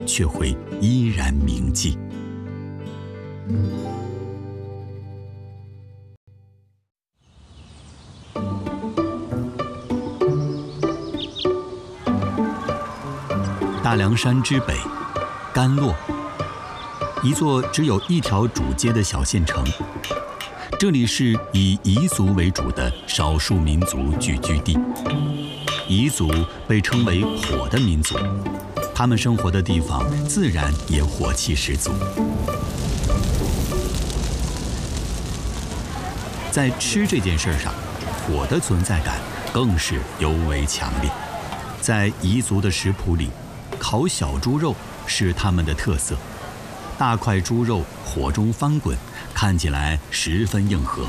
却会依然铭记。大凉山之北，甘洛，一座只有一条主街的小县城。这里是以彝族为主的少数民族聚居地。彝族被称为火的民族，他们生活的地方自然也火气十足。在吃这件事上，火的存在感更是尤为强烈。在彝族的食谱里，烤小猪肉是他们的特色。大块猪肉火中翻滚，看起来十分硬核。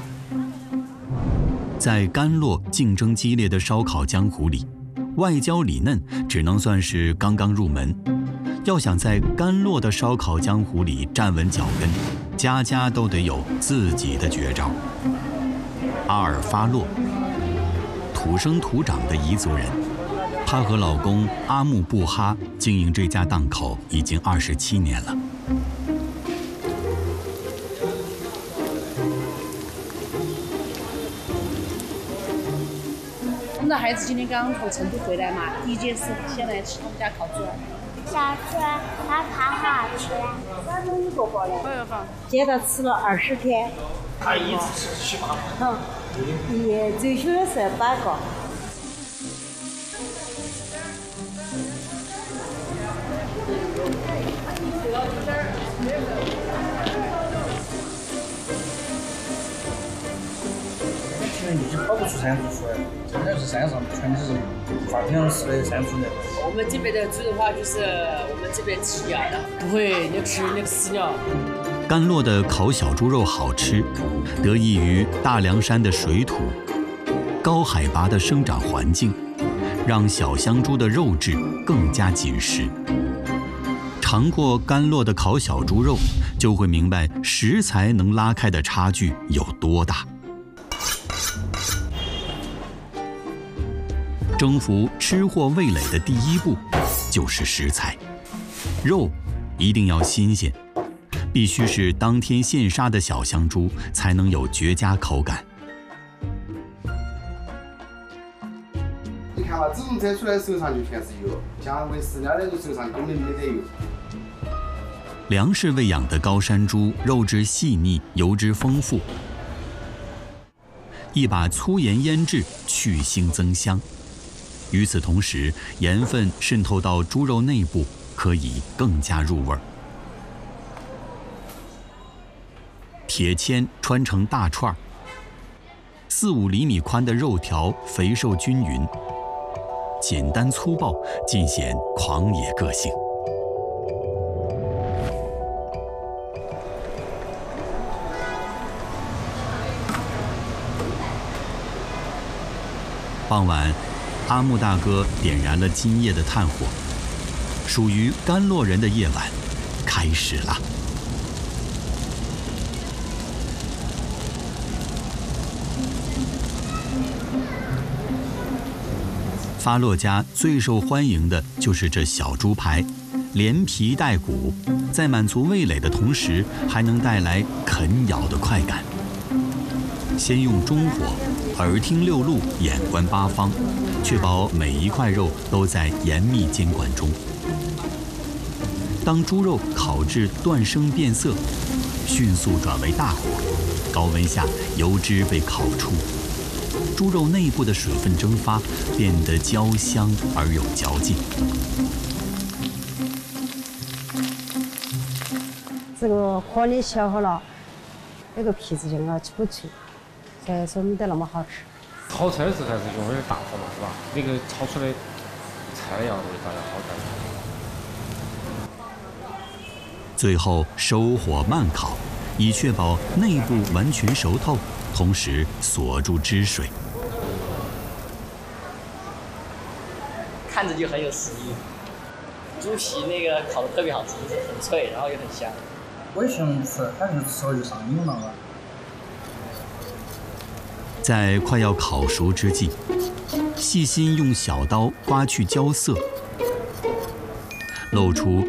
在甘洛竞争激烈的烧烤江湖里，外焦里嫩只能算是刚刚入门。要想在甘洛的烧烤江湖里站稳脚跟，家家都得有自己的绝招。阿尔发洛，土生土长的彝族人，她和老公阿木布哈经营这家档口已经27年了。 我们的孩子今天刚从成都回来嘛，第一件事先来吃他们家烤猪耳。 小猪耳它好吃。 3种1个包的。好有放。 接着吃了20天。 他一次吃7、8个。 也最小的是8个。 你跑不出山猪出来，真的是山上全是发平时的山猪的。 我们这边的猪的话，就是我们这边吃鸟的，不会那吃那个死鸟。 甘洛的烤小猪肉好吃，得益于大凉山的水土、高海拔的生长环境，让小香猪的肉质更加紧实。尝过甘洛的烤小猪肉，就会明白食材能拉开的差距有多大。征服吃货味蕾的第一步就是食材，肉一定要新鲜，必须是当天现杀的小香猪，才能有绝佳口感。 你看嘛，自从摘出来手上就全是油，像喂饲料的手上根本没得油。 粮食喂养的高山猪，肉质细腻，油脂丰富，一把粗盐腌制，去腥增香。与此同时，盐分渗透到猪肉内部，可以更加入味儿。铁签穿成大串，4、5厘米宽的肉条肥瘦均匀，简单粗暴，尽显狂野个性。傍晚，阿木大哥点燃了今夜的炭火，属于甘洛人的夜晚开始了。发洛家最受欢迎的就是这小猪排，连皮带骨，在满足味蕾的同时，还能带来啃咬的快感。先用中火，耳听六路，眼观八方，确保每一块肉都在严密监管中。当猪肉烤至断生变色，迅速转为大火，高温下油脂被烤出，猪肉内部的水分蒸发，变得焦香而有嚼劲。 这个火力小好了，那个皮子就要粗脆，所以说没得那么好吃。 炒菜的时候还是用点大火嘛，是吧？那个炒出来菜肴味道要好点。 最后收火慢烤，以确保内部完全熟透，同时锁住汁水。 看着就很有食欲。猪皮那个烤得特别好吃，就是很脆，然后也很香。 我也喜欢吃，它就是吃了就上瘾了。 在快要烤熟之际，细心用小刀刮去焦色， 露出